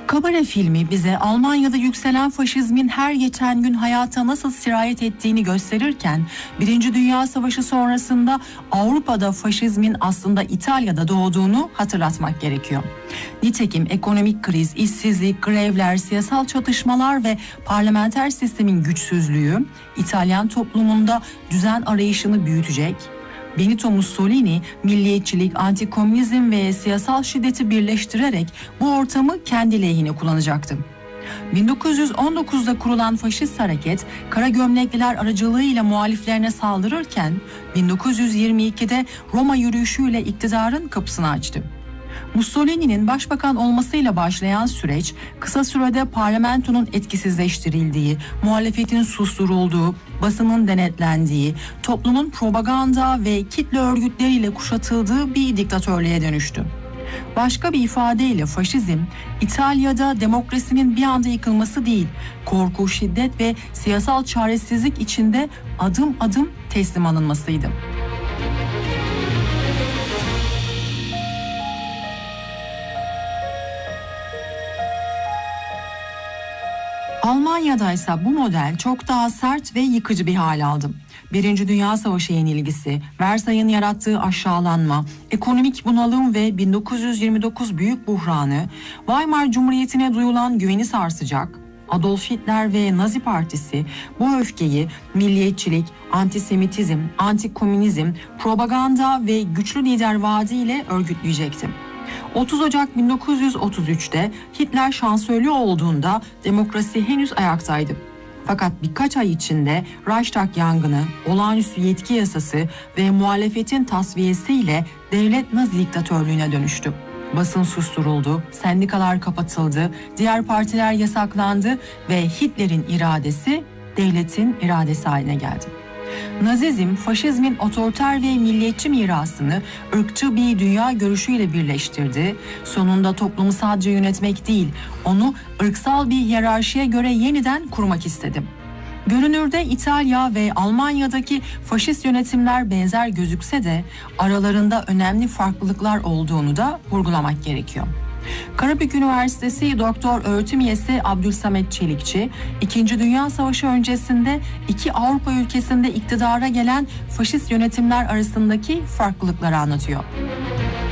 Kabare filmi bize Almanya'da yükselen faşizmin her geçen gün hayata nasıl sirayet ettiğini gösterirken, Birinci Dünya Savaşı sonrasında Avrupa'da faşizmin aslında İtalya'da doğduğunu hatırlatmak gerekiyor. Nitekim ekonomik kriz, işsizlik, grevler, siyasal çatışmalar ve parlamenter sistemin güçsüzlüğü İtalyan toplumunda düzen arayışını büyütecek. Benito Mussolini, milliyetçilik, antikomünizm ve siyasal şiddeti birleştirerek bu ortamı kendi lehine kullanacaktı. 1919'da kurulan faşist hareket, kara gömlekliler aracılığıyla muhaliflerine saldırırken, 1922'de Roma yürüyüşüyle iktidarın kapısını açtı. Mussolini'nin başbakan olmasıyla başlayan süreç, kısa sürede parlamentonun etkisizleştirildiği, muhalefetin susturulduğu, basının denetlendiği, toplumun propaganda ve kitle örgütleriyle kuşatıldığı bir diktatörlüğe dönüştü. Başka bir ifadeyle faşizm, İtalya'da demokrasinin bir anda yıkılması değil, korku, şiddet ve siyasal çaresizlik içinde adım adım teslim alınmasıydı. Almanya'da ise bu model çok daha sert ve yıkıcı bir hal aldı. Birinci Dünya Savaşı yenilgisi, Versay'ın yarattığı aşağılanma, ekonomik bunalım ve 1929 büyük buhranı, Weimar Cumhuriyeti'ne duyulan güveni sarsacak. Adolf Hitler ve Nazi Partisi bu öfkeyi milliyetçilik, antisemitizm, antikomünizm, propaganda ve güçlü lider vaadiyle örgütleyecekti. 30 Ocak 1933'te Hitler şansölye olduğunda demokrasi henüz ayaktaydı. Fakat birkaç ay içinde Reichstag yangını, olağanüstü yetki yasası ve muhalefetin tasfiyesiyle devlet Nazi diktatörlüğüne dönüştü. Basın susturuldu, sendikalar kapatıldı, diğer partiler yasaklandı ve Hitler'in iradesi devletin iradesi haline geldi. Nazizm, faşizmin otoriter ve milliyetçi mirasını ırkçı bir dünya görüşüyle birleştirdi. Sonunda toplumu sadece yönetmek değil, onu ırksal bir hiyerarşiye göre yeniden kurmak istedi. Görünürde İtalya ve Almanya'daki faşist yönetimler benzer gözükse de aralarında önemli farklılıklar olduğunu da vurgulamak gerekiyor. Karabük Üniversitesi Doktor Öğretim Üyesi Abdülsamet Çelikçi, İkinci Dünya Savaşı öncesinde iki Avrupa ülkesinde iktidara gelen faşist yönetimler arasındaki farklılıkları anlatıyor.